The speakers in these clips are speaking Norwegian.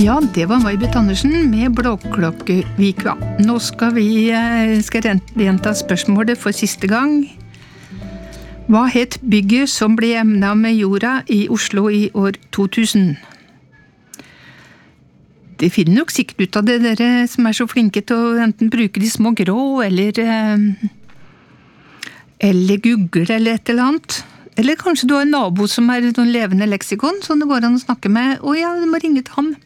Ja, det var May-Britt Andersen med Blåklokkevikva. Nå skal vi gjenta spørsmålet for siste gang. Hva het bygget som ble jevnet med jorda i Oslo i år 2000? Det finner nok sikkert ut av det, dere som så flinke til å enten bruke de små grå, eller google eller et eller annet. Eller kanskje du har en nabo som et levende leksikon, som det går an å snakke med. Ja, du må ringe til ham.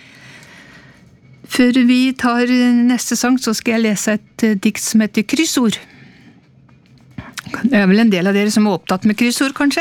Før vi tar neste sang, så skal jeg lese et dikt som heter Kryssord. Det vel en del av dere som opptatt med kryssord, kanskje.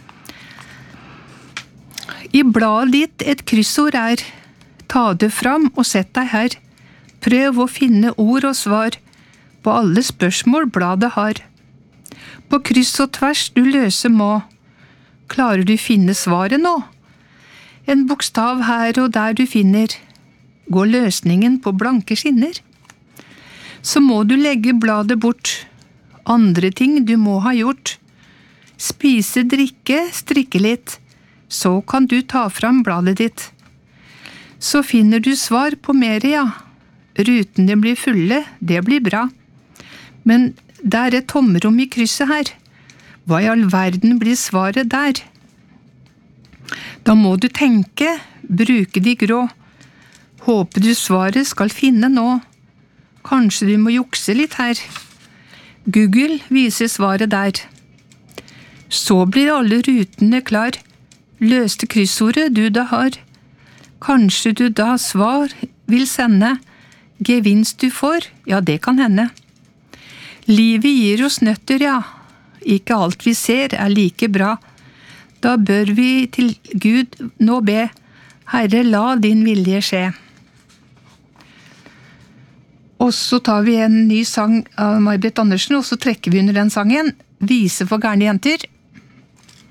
I bladet ditt et kryssord ta det fram og sett deg her. Prøv å finne ord og svar på alle spørsmål bladet har. På kryss og tvers du løse må. Klarer du finne svaret nå? En bokstav her og der du finner. Går løsningen på blanke skinner? Så må du legge bladet bort. Andre ting du må ha gjort. Spise, drikke, strikke litt. Så kan du ta fram bladet ditt. Så finner du svar på mer, ja. Rutene blir fulle, det blir bra. Men det et tomrom i krysset her. Hva i all verden blir svaret der? Da må du tenke, bruke de grå. Håper du svaret skal finne nå. Kanskje du må jukse litt her. Google viser svaret der. Så blir alle rutene klar. Løste kryssordet du da har. Kanskje du da svar vil sende. Gevinst du får, ja det kan hende. Livet gir oss nøtter, ja. Ikke alt vi ser like bra. Da bør vi til Gud nå be. Herre, la din vilje skje. Og så tar vi en ny sang av May-Britt Andersen, og så trekker vi under den sangen Vise for gærne jenter.